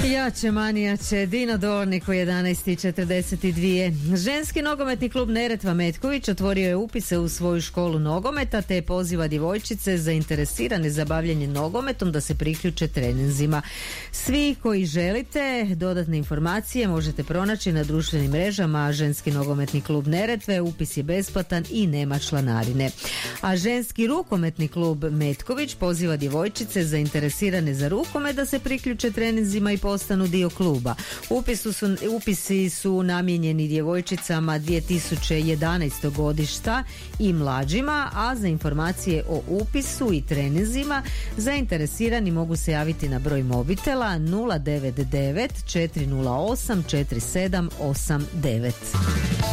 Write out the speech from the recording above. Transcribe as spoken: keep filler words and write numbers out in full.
Jače manijače, Dino Dornik u jedanaest i četrdeset dvije. Ženski nogometni klub Neretva Metković otvorio je upise u svoju školu nogometa te poziva djevojčice zainteresirane za bavljanje nogometom da se priključe treninzima. Svi koji želite dodatne informacije možete pronaći na društvenim mrežama Ženski nogometni klub Neretve. Upis je besplatan i nema članarine. A Ženski rukometni klub Metković poziva djevojčice zainteresirane za rukomet da se priključe treninzima i postanu dio kluba. Upisu su, upisi su namijenjeni djevojčicama dvije tisuće jedanaestog godišta i mlađima, a za informacije o upisu i treninzima zainteresirani mogu se javiti na broj mobitela nula devet devet četiri nula osam četiri sedam osam devet.